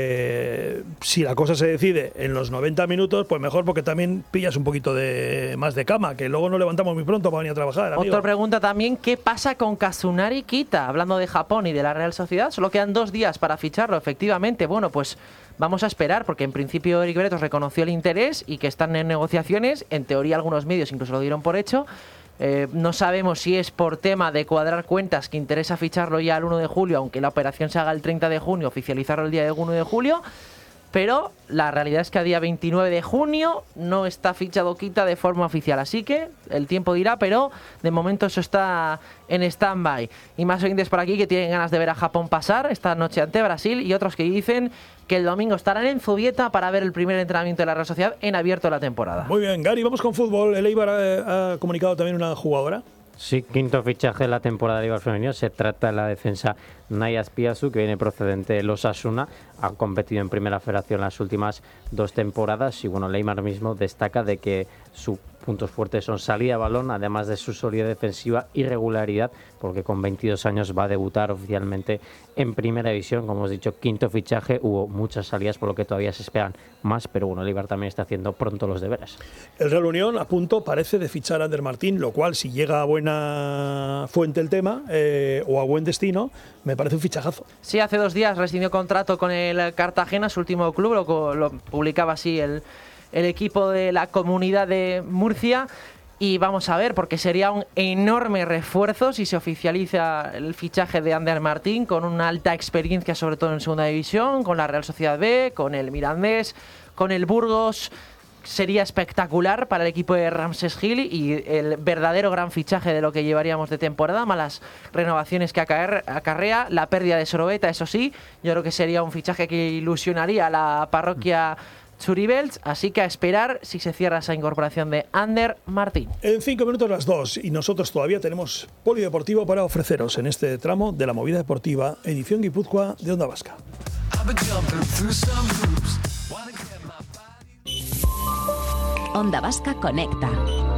que si la cosa se decide en los noventa minutos, pues mejor, porque también pillas un poquito de más de cama, que luego nos levantamos muy pronto para venir a trabajar, amigo. Otra pregunta también: ¿qué pasa con Kazunari Kita? Hablando de Japón y de la Real Sociedad, solo quedan dos días para ficharlo, efectivamente. Bueno, pues vamos a esperar, porque en principio Eric Bretos reconoció el interés y que están en negociaciones. En teoría algunos medios incluso lo dieron por hecho. Eh, no sabemos si es por tema de cuadrar cuentas que interesa ficharlo ya el uno de julio, aunque la operación se haga el treinta de junio, oficializarlo el día del uno de julio. Pero la realidad es que a día veintinueve de junio no está fichado Kita de forma oficial. Así que el tiempo dirá, pero de momento eso está en stand-by. Y más oyentes por aquí que tienen ganas de ver a Japón pasar esta noche ante Brasil, y otros que dicen que el domingo estarán en Zubieta para ver el primer entrenamiento de la Real Sociedad en abierto de la temporada. Muy bien, Gary, vamos con fútbol. El Eibar ha, ha comunicado también una jugadora. Sí, quinto fichaje de la temporada de Eibar femenino. Se trata de la defensa Naya Spiazu, que viene procedente de los Osasuna. Ha competido en Primera Federación las últimas dos temporadas y bueno, el Eibar mismo destaca de que sus puntos fuertes son salida de balón, además de su solidez defensiva y regularidad, porque con veintidós años va a debutar oficialmente en Primera División. Como hemos dicho, quinto fichaje, hubo muchas salidas, por lo que todavía se esperan más, pero bueno, el Eibar también está haciendo pronto los deberes. El Real Unión a punto parece de fichar a Ander Martín, lo cual, si llega a buena fuente el tema eh, o a buen destino, me parece un fichajazo. Sí, hace dos días rescindió contrato con el Cartagena, su último club, lo, lo publicaba así el, el equipo de la Comunidad de Murcia. Y vamos a ver, porque sería un enorme refuerzo si se oficializa el fichaje de Ander Martín, con una alta experiencia, sobre todo en Segunda División, con la Real Sociedad B, con el Mirandés, con el Burgos. Sería espectacular para el equipo de Ramses Gil y el verdadero gran fichaje de lo que llevaríamos de temporada, malas renovaciones que acarrea, la pérdida de Sorobeta, eso sí. Yo creo que sería un fichaje que ilusionaría a la parroquia Churibels, así que a esperar si se cierra esa incorporación de Ander Martín. En cinco minutos las dos, y nosotros todavía tenemos polideportivo para ofreceros en este tramo de la movida deportiva, edición Guipúzcoa de Onda Vasca. Onda Vasca Conecta.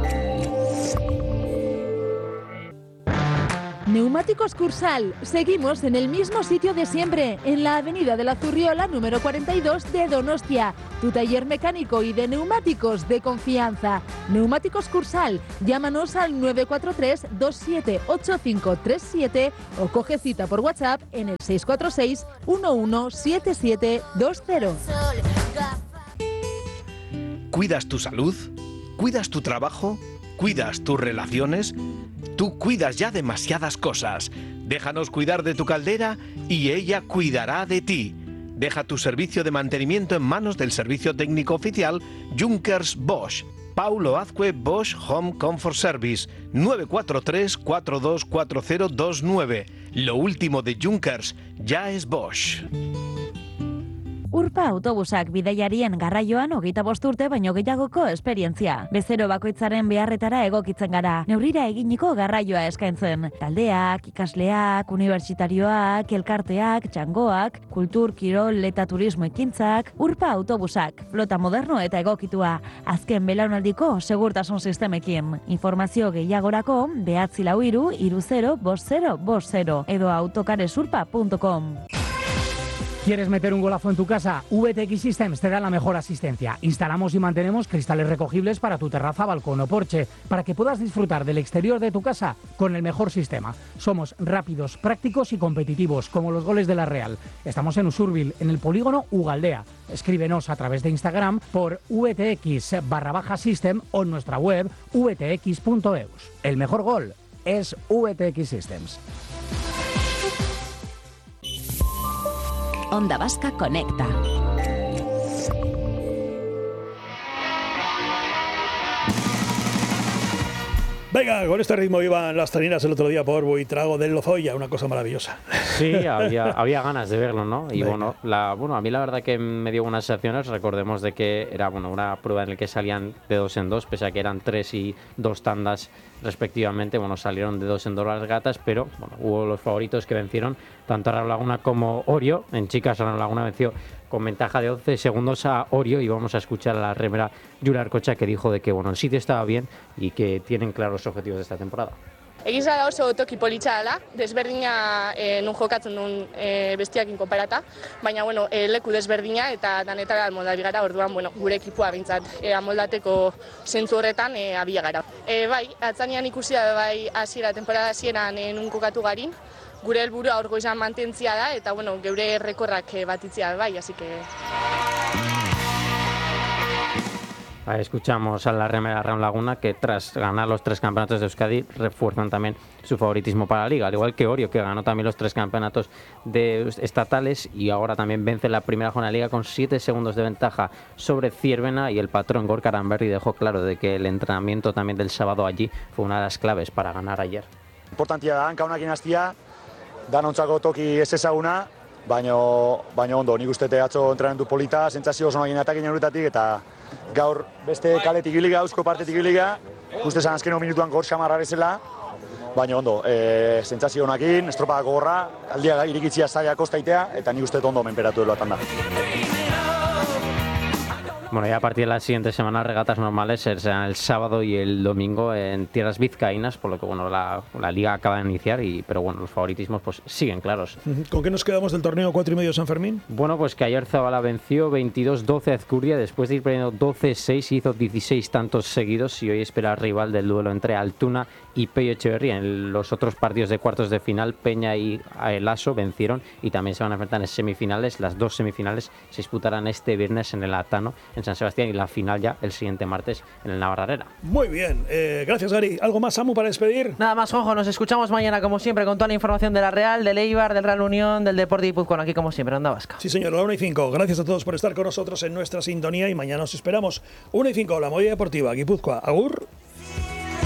Neumáticos Cursal. Seguimos en el mismo sitio de siempre, en la avenida de la Zurriola número cuarenta y dos de Donostia. Tu taller mecánico y de neumáticos de confianza. Neumáticos Cursal. Llámanos al nueve cuatro tres, dos siete ocho cinco tres siete o coge cita por WhatsApp en el seis cuatro seis, uno uno siete siete dos cero. ¿Cuidas tu salud? ¿Cuidas tu trabajo? ¿Cuidas tus relaciones? Tú cuidas ya demasiadas cosas. Déjanos cuidar de tu caldera y ella cuidará de ti. Deja tu servicio de mantenimiento en manos del servicio técnico oficial Junkers Bosch. Paulo Azcue Bosch Home Comfort Service, nueve cuatro tres, cuatro dos cuatro cero dos nueve. Lo último de Junkers ya es Bosch. Urpa autobusak bidaiarien garraioan hogeita bost urte baino gehiagoko esperientzia. Bezero bakoitzaren beharretara egokitzen gara. Neurrira eginiko garraioa eskaintzen. Taldeak, ikasleak, unibertsitarioak, elkarteak, txangoak, kultur, kirol eta turismo ekintzak, Urpa autobusak, flota moderno eta egokitua, azken belaunaldiko segurtasun sistemekin. Informazio gehiagorako behatzi lau hiru hiru zero bost zero bost zero edo autocaresurpa punto com. ¿Quieres meter un golazo en tu casa? V T X Systems te da la mejor asistencia. Instalamos y mantenemos cristales recogibles para tu terraza, balcón o porche, para que puedas disfrutar del exterior de tu casa con el mejor sistema. Somos rápidos, prácticos y competitivos, como los goles de la Real. Estamos en Usurbil, en el polígono Ugaldea. Escríbenos a través de Instagram por vtx barra baja system o en nuestra web v t x punto e u s. El mejor gol es V T X Systems. Onda Vasca Conecta. Venga, con este ritmo iban las taninas el otro día por Buitrago del Lozoya, una cosa maravillosa. Sí, había, había ganas de verlo, ¿no? Y Venga. bueno, la, bueno, a mí la verdad que me dio buenas sensaciones. Recordemos de que era bueno, una prueba en la que salían de dos en dos, pese a que eran tres y dos tandas respectivamente. Bueno, salieron de dos en dos las gatas, pero bueno, hubo los favoritos que vencieron tanto a Raúl Laguna como Orio. En chicas, Raúl Laguna venció con ventaja de once segundos a Orio, y vamos a escuchar a la remera Jura Arcocha, que dijo de que bueno, el sitio estaba bien y que tienen claros los objetivos de esta temporada. Egiza da oso toki politxa dela, desberdina e, nun jokatzen duen e, bestiakin konparata, baina bueno, e, leku desberdina eta danetara amoldari gara, orduan bueno, gure ekipoa bintzat e, amoldateko zentzu horretan e, abila gara. E, bai, atzanean ikusi da bai hasiera temporada hasieran e, nun kokatu garin, gure helburua hor goizan mantentzia da eta bueno, geure rekorrak e, batitzia bai, así que... Ahí escuchamos a la remera Raúl Laguna, que tras ganar los tres campeonatos de Euskadi refuerzan también su favoritismo para la Liga, al igual que Orio, que ganó también los tres campeonatos de estatales y ahora también vence la primera jornada de Liga con siete segundos de ventaja sobre Ciervena, y el patrón Gorka Aranberri dejó claro de que el entrenamiento también del sábado allí fue una de las claves para ganar ayer. Importantia da, hanka honakin hastia, danontzako toki ez ezaguna, baino, baino ondo, nik uste atzo entrenamendu polita, sentsazio oso nagin atakin horretatik, eta gaur beste kaletik iliga, eusko partetik iliga, uste zan azkeno minutuan gor xamarra bezala, baina ondo, e, sentsazio honakin, estropada gogorra, aldia irikitzia zaila kostaitea, eta nik uste ondo menperatu eloatan da. Bueno, y a partir de la siguiente semana regatas normales serán el sábado y el domingo en tierras vizcaínas, por lo que bueno, la, la liga acaba de iniciar, y pero bueno, los favoritismos pues siguen claros. ¿Con qué nos quedamos del torneo cuatro y medio San Fermín? Bueno, pues que ayer Zabala venció veintidós doce a Ezcurdia, después de ir perdiendo doce seis, hizo dieciséis tantos seguidos, y hoy espera rival del duelo entre Altuna y Pello Echeverría. En los otros partidos de cuartos de final, Peña y El Aso vencieron, y también se van a enfrentar en semifinales. Las dos semifinales se disputarán este viernes en el Atano, en San Sebastián, y la final ya el siguiente martes en el Navarrarera. Muy bien, eh, gracias Gary. ¿Algo más, Samu, para despedir? Nada más, Juanjo, nos escuchamos mañana como siempre con toda la información de la Real, del Eibar, del Real Unión, del Deportivo Guipúzcoa, aquí como siempre, Onda Vasca. Sí señor, la una y cinco. Gracias a todos por estar con nosotros en nuestra sintonía, y mañana os esperamos. una y cinco, la Movida Deportiva, Guipúzcoa. Agur.